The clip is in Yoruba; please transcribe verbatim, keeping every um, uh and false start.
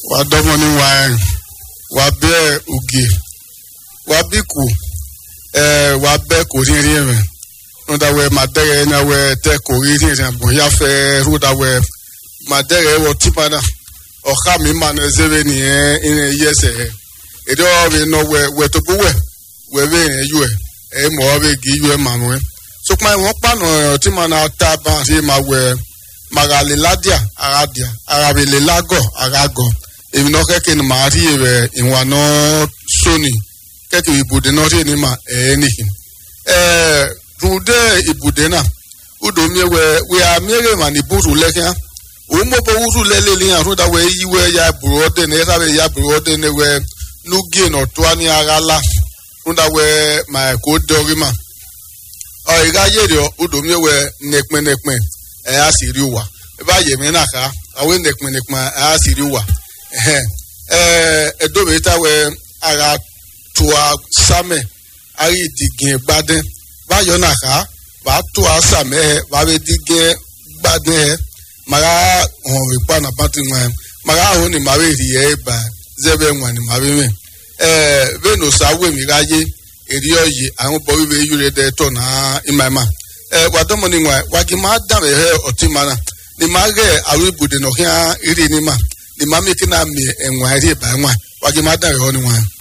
wadomoni wa wabe ugi wabiku eh wabe korinri me nda we madere na we te korinri ran bo ya fe ruda we madere wo tipana o kha mi man zebe ni e yese e do we no we we to we we be yu e mo be gi yu manu so pa won pa no ti mana ta ba si ma we magale ladia aradia arabele lago arago èmi no keke ni ma ri e inwa no soni keke ibude no ri ni ma eh ni eh rude ibude na udo mi we we a mere ma ni buru lekan o mo bo wuru lele li an da we yiwe ya buru de ne sabe ya buru de ne we nuge no to ani agala unda we ma ko dori ma o iga yere udo mi we nekpe nekpe e asiri wa e ba ye mi na ka awe nekpe nekpe asiri wa eh eh edobe ta we ara tua same ari digin gbaden ba yo na ka ba tua same ba be digin gbaden mara on ipa na pati nwa mara ho ni ma be ri e ba zebe nwa ni ma be me eh be no sawe mi raye eri oye àwọn bo we yure de to na imama eh wadomo ni nwa wagi ma da me he otimana ni ma ge awi bude no hia iri ni ma ni ma me kina me enwa ri ba nwa wagi ma da he ho ni nwa